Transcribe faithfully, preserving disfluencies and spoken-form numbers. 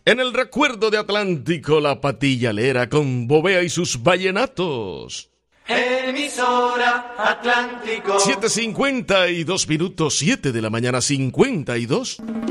En el recuerdo de Atlántico, la Patilla Lera con Bovea y sus vallenatos. Emisora Atlántico. siete cincuenta y dos minutos, siete de la mañana, cincuenta y dos.